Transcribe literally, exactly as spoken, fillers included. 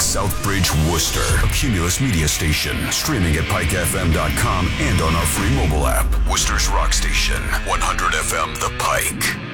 Southbridge, Worcester. A Cumulus Media station. Streaming at pike f m dot com and on our free mobile app. Worcester's rock station. one hundred F M The Pike.